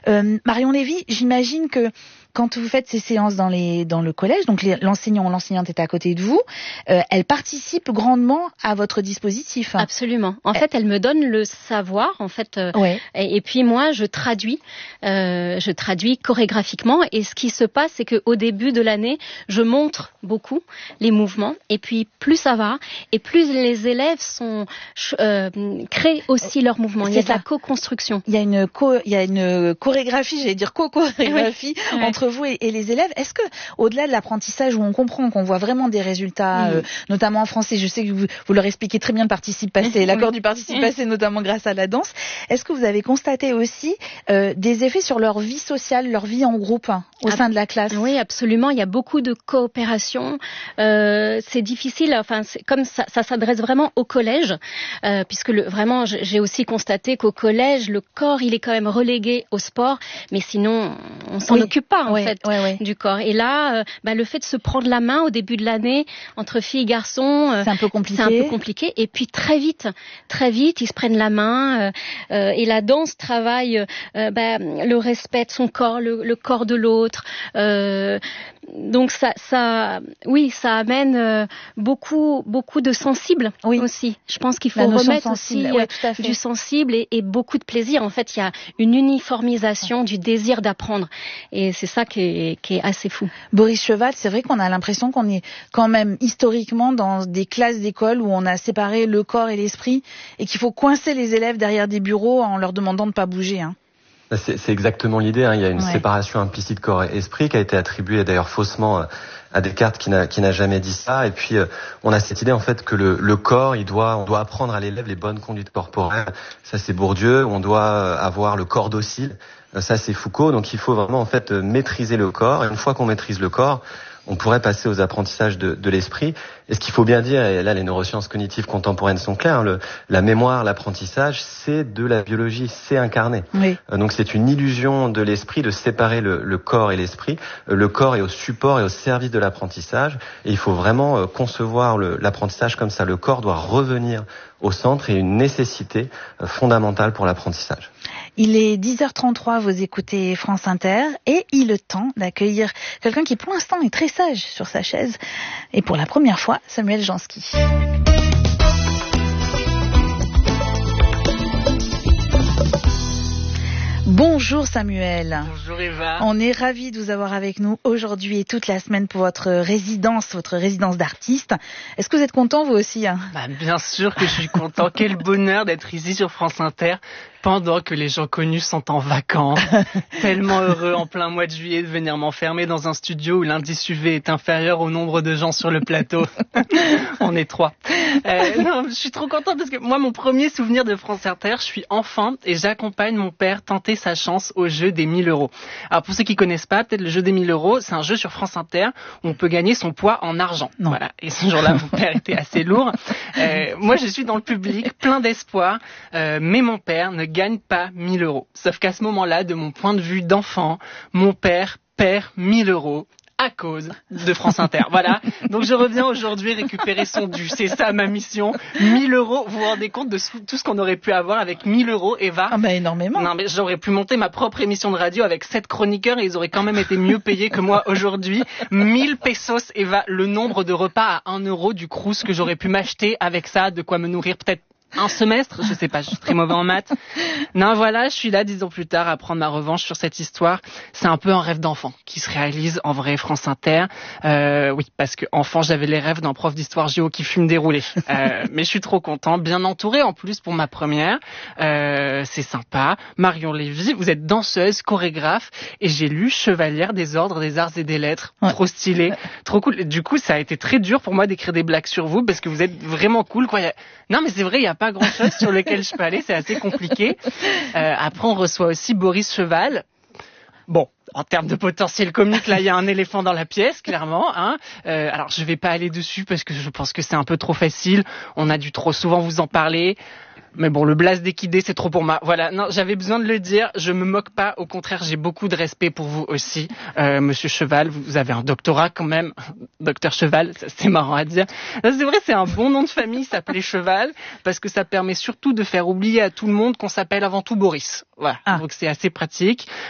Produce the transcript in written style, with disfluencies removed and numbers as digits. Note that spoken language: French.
Marion Lévy, j'imagine que quand vous faites ces séances dans le collège, donc l'enseignant ou l'enseignante est à côté de vous, elle participe grandement à votre dispositif. Absolument. En fait, elle me donne le savoir, en fait, ouais. et puis moi, je traduis chorégraphiquement. Et ce qui se passe, c'est qu'au début de l'année, je montre beaucoup les mouvements, et puis plus ça va, et plus les élèves créent aussi leurs mouvements. Il y a de la co-construction. Il y a une chorégraphie, j'allais dire co-chorégraphie entre vous et les élèves. Est-ce que, au-delà de l'apprentissage où on comprend qu'on voit vraiment des résultats, notamment en français, je sais que vous leur expliquez très bien le participe passé, l'accord du participe passé, notamment grâce à la danse. Est-ce que vous avez constaté aussi des effets sur leur vie sociale, leur vie en groupe au sein de la classe? Oui, absolument. Il y a beaucoup de coopération. C'est difficile. Enfin, comme ça s'adresse vraiment au collège, puisque vraiment, j'ai aussi constaté qu'au collège, le corps, il est quand même relégué au sport, mais sinon, on s'en occupe pas en fait du corps. Et là, le fait de se prendre la main au début de l'année entre filles et garçons, c'est un peu compliqué. Et puis très vite, ils se prennent la main. Et la danse travaille le respect de son corps, le corps de l'autre. Donc ça amène beaucoup de sensibles aussi. Je pense qu'il faut remettre aussi du sensible et beaucoup de plaisir. En fait, il y a une uniformisation du désir d'apprendre, et c'est ça qui est assez fou. Boris Cheval, c'est vrai qu'on a l'impression qu'on est quand même historiquement dans des classes d'école où on a séparé le corps et l'esprit, et qu'il faut coincer les élèves derrière des bureaux en leur demandant de ne pas bouger. C'est exactement l'idée. Il y a une séparation implicite corps et esprit qui a été attribuée d'ailleurs faussement à Descartes qui n'a jamais dit ça. Et puis on a cette idée en fait que le corps, on doit apprendre à l'élève les bonnes conduites corporelles. Ça c'est Bourdieu. On doit avoir le corps docile. Ça c'est Foucault. Donc il faut vraiment en fait maîtriser le corps. Et une fois qu'on maîtrise le corps, on pourrait passer aux apprentissages de l'esprit. Et ce qu'il faut bien dire, et là les neurosciences cognitives contemporaines sont claires, la mémoire, l'apprentissage, c'est de la biologie, c'est incarné. Donc c'est une illusion de l'esprit de séparer le corps et l'esprit. Le corps est au support et au service de l'apprentissage, et il faut vraiment concevoir l'apprentissage comme ça. Le corps doit revenir au centre et une nécessité fondamentale pour l'apprentissage. Il est 10h33, vous écoutez France Inter, et il est temps d'accueillir quelqu'un qui pour l'instant est très sage sur sa chaise, et pour la première fois, Samuel Jansky. Bonjour Samuel. Bonjour Eva. On est ravis de vous avoir avec nous aujourd'hui et toute la semaine pour votre résidence d'artiste. Est-ce que vous êtes content vous aussi? Bien sûr que je suis content. Quel bonheur d'être ici sur France Inter pendant que les gens connus sont en vacances. Tellement heureux en plein mois de juillet de venir m'enfermer dans un studio où l'indice UV est inférieur au nombre de gens sur le plateau. On est 3. Non, je suis trop contente parce que moi, mon premier souvenir de France Inter, je suis enfant et j'accompagne mon père tenter sa chance au jeu des 1000 €. Alors pour ceux qui connaissent pas, peut-être le jeu des 1000 €, c'est un jeu sur France Inter où on peut gagner son poids en argent. Non. Voilà. Et ce jour-là, mon père était assez lourd. Moi, je suis dans le public, plein d'espoir, mais mon père ne gagne pas 1000 €. Sauf qu'à ce moment-là, de mon point de vue d'enfant, mon père perd 1000 € à cause de France Inter. Voilà. Donc je reviens aujourd'hui récupérer son dû. C'est ça ma mission. 1000 €. Vous vous rendez compte de tout ce qu'on aurait pu avoir avec 1000 €, Eva? Énormément. Non, mais j'aurais pu monter ma propre émission de radio avec 7 chroniqueurs et ils auraient quand même été mieux payés que moi aujourd'hui. 1000 pesos, Eva. Le nombre de repas à 1 € du Crous que j'aurais pu m'acheter avec ça, de quoi me nourrir peut-être un semestre, je sais pas, je suis très mauvais en maths. Non, voilà, je suis là 10 ans plus tard à prendre ma revanche sur cette histoire. C'est un peu un rêve d'enfant qui se réalise en vrai. France Inter. Oui, parce que enfant, j'avais les rêves d'un prof d'histoire géo qui fume des roulés. Mais je suis trop content, bien entouré en plus pour ma première. C'est sympa. Marion Lévy, vous êtes danseuse, chorégraphe, et j'ai lu Chevalière des ordres des arts et des lettres. Trop stylé, trop cool. Du coup, ça a été très dur pour moi d'écrire des blagues sur vous parce que vous êtes vraiment cool, quoi. Non, mais c'est vrai, il y a pas grand chose sur lequel je peux aller, c'est assez compliqué. Après on reçoit aussi Boris Cheval. Bon, en termes de potentiel comique, là il y a un éléphant dans la pièce, clairement. Alors je vais pas aller dessus parce que je pense que c'est un peu trop facile. On a dû trop souvent vous en parler. Mais bon, le blast d'équidé, c'est trop pour moi. Voilà, non, j'avais besoin de le dire. Je me moque pas. Au contraire, j'ai beaucoup de respect pour vous aussi. Monsieur Cheval, vous avez un doctorat quand même. Docteur Cheval, c'est marrant à dire. C'est vrai, c'est un bon nom de famille, s'appeler Cheval, parce que ça permet surtout de faire oublier à tout le monde qu'on s'appelle avant tout Boris. Voilà, donc c'est assez pratique.